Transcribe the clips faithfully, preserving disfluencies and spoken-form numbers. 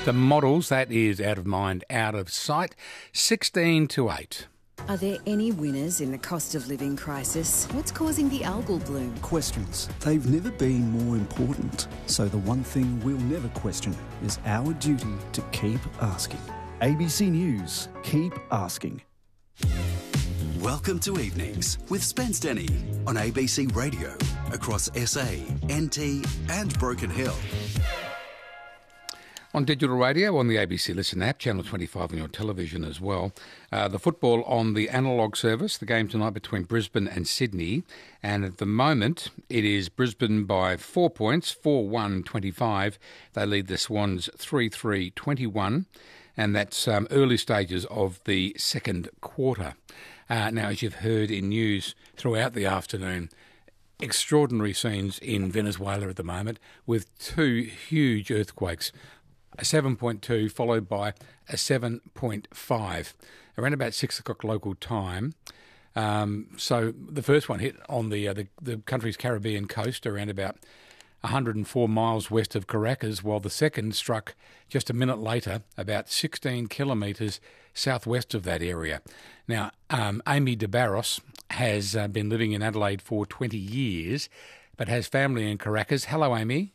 The Models, that is Out of Mind, Out of Sight, sixteen to eight. Are there any winners in the cost of living crisis? What's causing the algal bloom? Questions. They've never been more important. So the one thing we'll never question is our duty to keep asking. A B C News. Keep asking. Welcome to Evenings with Spence Denny on A B C Radio across S A, N T and Broken Hill. On digital radio, on the A B C Listen app, Channel twenty-five on your television as well. Uh, the football on the analogue service, the game tonight between Brisbane and Sydney. And at the moment, it is Brisbane by four points, four one twenty-five. They lead the Swans three three twenty-one. And that's um, early stages of the second quarter. Uh, now, as you've heard in news throughout the afternoon, extraordinary scenes in Venezuela at the moment with two huge earthquakes. A seven point two followed by a seven point five around about six o'clock local time. Um, so the first one hit on the, uh, the the country's Caribbean coast around about one hundred four miles west of Caracas, while the second struck just a minute later about sixteen kilometres southwest of that area. Now, um, Amy de Barros has uh, been living in Adelaide for twenty years, but has family in Caracas. Hello, Amy.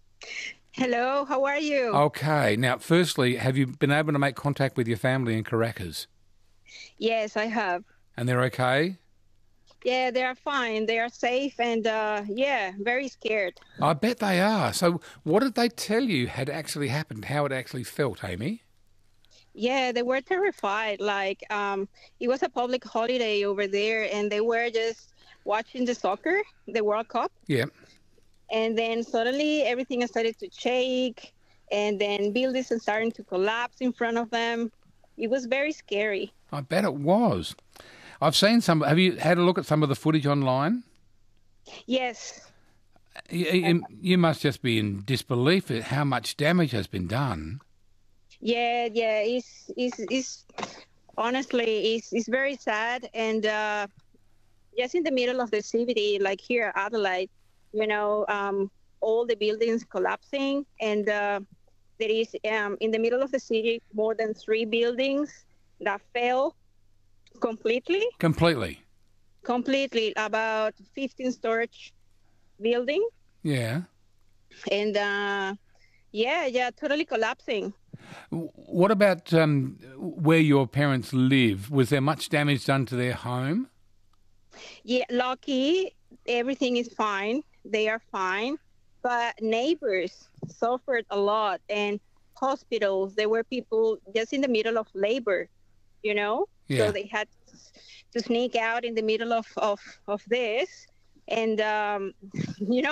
Hello, how are you? Okay. Now, firstly, have you been able to make contact with your family in Caracas? Yes, I have. And they're okay? Yeah, they are fine. They are safe and, uh, yeah, very scared. I bet they are. So what did they tell you had actually happened, how it actually felt, Amy? Yeah, they were terrified. Like, um, it was a public holiday over there, and they were just watching the soccer, the World Cup. Yeah. And then suddenly everything started to shake, and then buildings are starting to collapse in front of them. It was very scary. I bet it was. I've seen some. Have you had a look at some of the footage online? Yes. You, you, you must just be in disbelief at how much damage has been done. Yeah, yeah. It's, it's, it's honestly, it's, it's very sad. And uh, just in the middle of the city, like here at Adelaide, you know, um, all the buildings collapsing, and uh, there is um, in the middle of the city more than three buildings that fell completely. Completely. Completely, about fifteen storage building. Yeah. And uh, yeah, yeah, totally collapsing. What about um, where your parents live? Was there much damage done to their home? Yeah, lucky, everything is fine. They are fine, but neighbors suffered a lot, and hospitals, there were people just in the middle of labor, you know? Yeah. So they had to sneak out in the middle of, of, of this, and, um, you know,